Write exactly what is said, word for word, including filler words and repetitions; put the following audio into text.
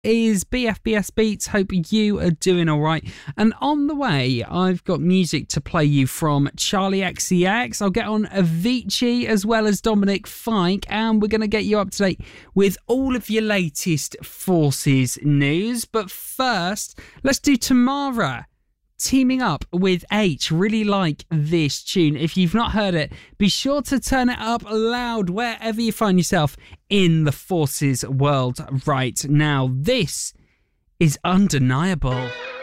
Is B F B S Beats. Hope you are doing all right. And on the way, I've got music to play you from Charlie X C X. I'll get on Avicii as well as Dominic Fike, and we're going to get you up to date with all of your latest Forces news. But first, let's do Tamara teaming up with H. Really like this tune. If you've not heard it, be sure to turn it up loud wherever you find yourself in the Forces world right now. This is Undeniable.